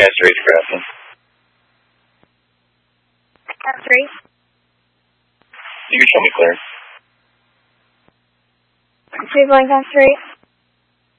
Lancaster 8 for asking. Cat 3. You can show me clear. 3 Lancaster 8.